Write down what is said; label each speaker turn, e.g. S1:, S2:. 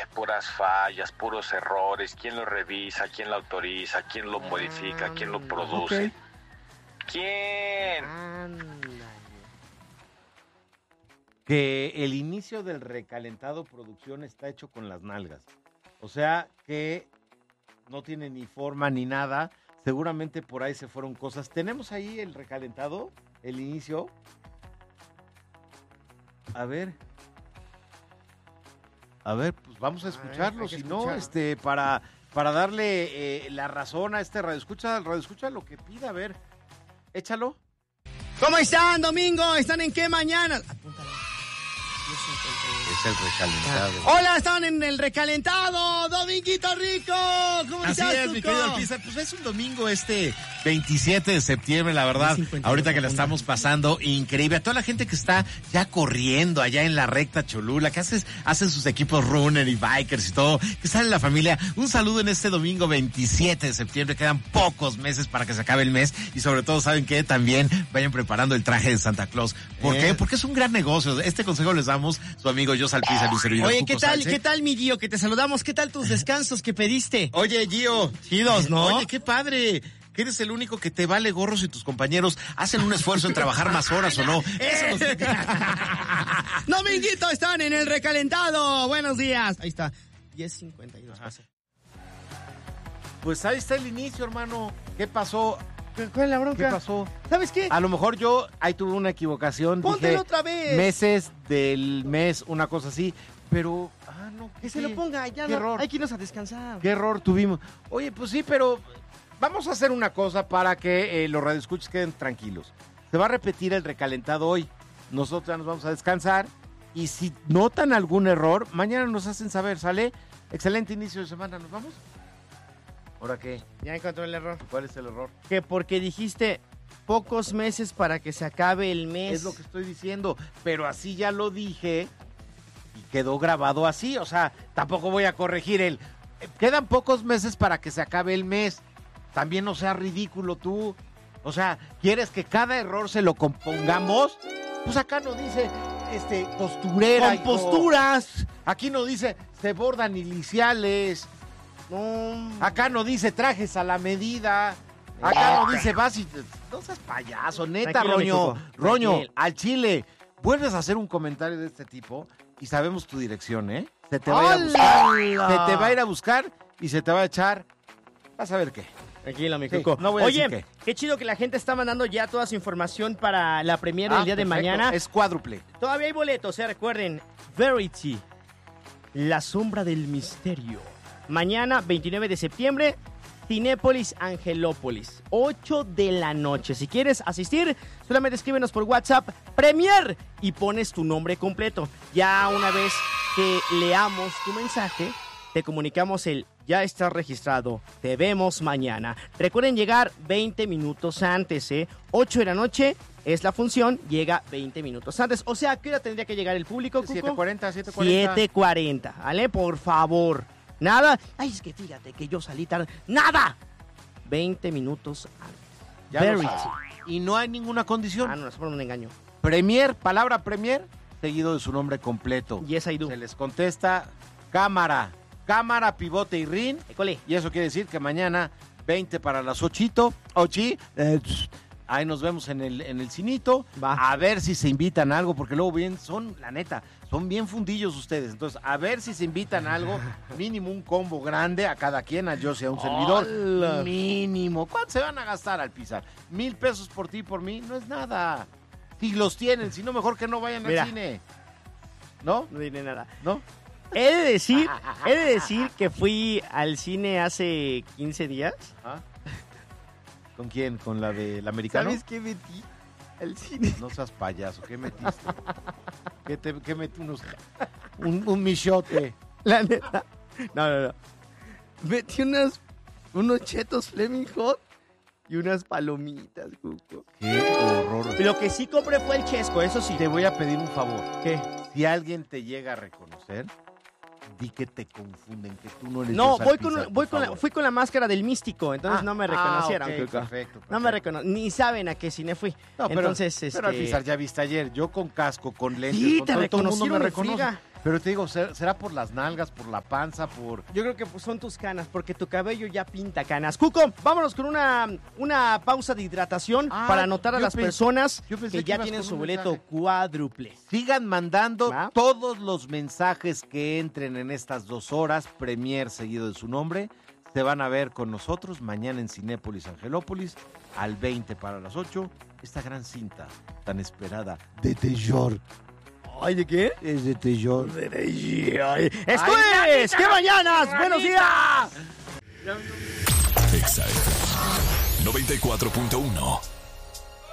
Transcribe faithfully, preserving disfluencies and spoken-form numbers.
S1: puras fallas, puros errores, quién lo revisa, quién lo autoriza, quién lo modifica, quién lo produce.
S2: Okay.
S1: ¿Quién?
S3: Que el inicio del recalentado producción está hecho con las nalgas. O sea que no tiene ni forma ni nada. Seguramente por ahí se fueron cosas. ¿Tenemos ahí el recalentado? ¿El inicio? A ver. A ver, pues vamos a escucharlo.
S2: A ver,
S3: si
S2: escuchar.
S3: no, este, para, para darle eh, la razón a este radioescucha, radioescucha lo que pida. A ver, échalo.
S2: ¿Cómo están, domingo? ¿Están en qué mañana? Apúntalo.
S3: Es el recalentado.
S2: Hola, están en el recalentado, Dominguito Rico. ¿Cómo
S3: Así
S2: estás,
S3: es, mi
S2: Tuco?
S3: querido Alpizar. Pues es un domingo este veintisiete de septiembre, la verdad. Ahorita que la estamos pasando increíble. A toda la gente que está ya corriendo allá en la recta Cholula, que haces, hacen sus equipos runner y bikers y todo, que están en la familia. Un saludo en este domingo veintisiete de septiembre. Quedan pocos meses para que se acabe el mes. Y sobre todo, ¿saben qué? También vayan preparando el traje de Santa Claus. ¿Por
S2: Eh.
S3: qué? Porque es un gran negocio. Este consejo les damos su amigo Jos Alpizar y servidor
S2: Oye,
S3: Cuco
S2: ¿qué tal,
S3: Salce.
S2: qué tal, mi Gio? Que te saludamos. ¿Qué tal tus descansos que pediste?
S3: Oye, Gio.
S2: Chidos, ¿no?
S3: Oye, qué padre. Que eres el único que te vale gorros y tus compañeros hacen un esfuerzo en trabajar más horas, ¿o no? Eso nos...
S2: Dominguito, están en el recalentado. Buenos días. Ahí está. diez cincuenta y dos.
S3: Pues ahí está el inicio, hermano. ¿Qué pasó?
S2: ¿Cuál es la bronca?
S3: ¿Qué pasó?
S2: ¿Sabes qué?
S3: A lo mejor yo ahí tuve una equivocación.
S2: Póntelo
S3: Dije
S2: otra vez.
S3: meses del mes, una cosa así. Pero, ah, no.
S2: Que se lo ponga. Ya
S3: qué
S2: no.
S3: error.
S2: Hay que irnos a descansar.
S3: Qué error tuvimos. Oye, pues sí, pero vamos a hacer una cosa para que eh, los radioescuchas queden tranquilos. Se va a repetir el recalentado hoy. Nosotros ya nos vamos a descansar. Y si notan algún error, mañana nos hacen saber, ¿sale? Excelente inicio de semana, ¿nos vamos? ¿Ahora qué?
S2: Ya encontré el error.
S3: ¿Cuál es el error?
S2: Que porque dijiste pocos meses para que se acabe el mes.
S3: Es lo que estoy diciendo, pero así ya lo dije y quedó grabado así, o sea, tampoco voy a corregir el... Quedan pocos meses para que se acabe el mes, también no seas ridículo tú, o sea, ¿quieres que cada error se lo compongamos? Pues acá no dice, este, costurera.
S2: Con posturas.
S3: Aquí no dice, se bordan iniciales.
S2: No.
S3: Acá no dice trajes a la medida. Acá no dice vas y... No seas payaso, neta,
S2: Tranquilo, mi
S3: Roño.
S2: Cuco.
S3: Roño,
S2: Tranquilo.
S3: al chile. Vuelves a hacer un comentario de este tipo y sabemos tu dirección, ¿eh? Se te va a ir a buscar.
S2: ¡Hala!
S3: Se te va a ir a buscar y se te va a echar... Vas a ver qué.
S2: Tranquilo, mi
S3: Sí,
S2: Cuco.
S3: no voy a
S2: Oye,
S3: decir qué.
S2: qué chido que la gente está mandando ya toda su información para la premiere
S3: Ah,
S2: del día de
S3: perfecto.
S2: mañana.
S3: Es cuádruple.
S2: Todavía hay boletos, ¿eh? Recuerden, Verity, La Sombra del Misterio. Mañana, veintinueve de septiembre, Cinépolis Angelópolis, ocho de la noche. Si quieres asistir, solamente escríbenos por WhatsApp, Premier, y pones tu nombre completo. Ya una vez que leamos tu mensaje, te comunicamos el ya estás registrado, te vemos mañana. Recuerden llegar veinte minutos antes, ¿eh? ocho de la noche es la función, llega veinte minutos antes. O sea, ¿qué hora tendría que llegar el público, Cuco?
S3: siete cuarenta, siete cuarenta.
S2: siete cuarenta, ¿vale? Por favor. Nada. Ay, es que fíjate que yo salí tarde. ¡Nada! veinte minutos antes.
S3: Ya lo
S2: Verity.
S3: sabes. Y no hay ninguna condición.
S2: Ah, no, es por un engaño.
S3: Premier, palabra Premier, seguido de su nombre completo.
S2: Yes, I do.
S3: Se les contesta cámara, cámara, pivote y rin.
S2: École.
S3: Y eso quiere decir que mañana, veinte para las ochito, ochi, eh, ahí nos vemos en el, en el cinito.
S2: Va.
S3: A ver si se invitan a algo, porque luego bien, son, la neta, son bien fundillos ustedes. Entonces, a ver si se invitan a algo, mínimo un combo grande a cada quien, a yo sea un servidor.
S2: ¡Hala!
S3: Mínimo. ¿Cuánto se van a gastar al pisar? Mil pesos por ti y por mí, no es nada. Si los tienen, si no, mejor que no vayan
S2: Mira.
S3: al cine. ¿No?
S2: No diré nada.
S3: ¿No?
S2: He de decir, he de decir que fui al cine hace quince días.
S3: Ajá. ¿Con quién? ¿Con la del americano?
S2: ¿Sabes qué metí al cine?
S3: No seas payaso, ¿qué metiste? ¿Qué, te, qué metí? Unos, un, un michote.
S2: La neta. No, no, no. Metí unas, unos chetos Fleming Hot y unas palomitas, Cuco.
S3: Qué horror.
S2: Lo que sí compré fue el chesco, eso sí.
S3: Te voy a pedir un favor.
S2: ¿Qué?
S3: Si alguien te llega a reconocer, di que te confunden, que tú no eres
S2: No,
S3: José
S2: voy
S3: Alpizar,
S2: con, voy
S3: por
S2: con la,
S3: favor.
S2: fui con la máscara del místico, entonces
S3: Ah,
S2: no me
S3: ah,
S2: reconocieron,
S3: ok,
S2: Cuco.
S3: perfecto,
S2: No me
S3: perfecto.
S2: reconocieron, ni saben a qué cine fui.
S3: No, pero,
S2: entonces,
S3: pero
S2: este...
S3: Alpizar, ya viste ayer, yo con casco, con lentes,
S2: Sí,
S3: con
S2: te
S3: todo, todo el mundo me
S2: reconocieron de
S3: reconoce.
S2: friega.
S3: Pero te digo, ¿será por las nalgas, por la panza, por...?
S2: Yo creo que son tus canas, porque tu cabello ya pinta canas. Cuco, vámonos con una, una pausa de hidratación ah, para anotar a las pensé, personas que, que ya tienen su boleto mensaje. cuádruple.
S3: Sigan mandando ¿Va? todos los mensajes que entren en estas dos horas, Premier seguido de su nombre. Se van a ver con nosotros mañana en Cinépolis Angelópolis, al veinte para las ocho, esta gran cinta tan esperada de terror.
S2: ¿Ay, de qué?
S3: Es de terror.
S2: De terror. ¡Esto Ay, es! ¡Qué mañanas! ¡Buenos días!
S4: Exa noventa y cuatro punto uno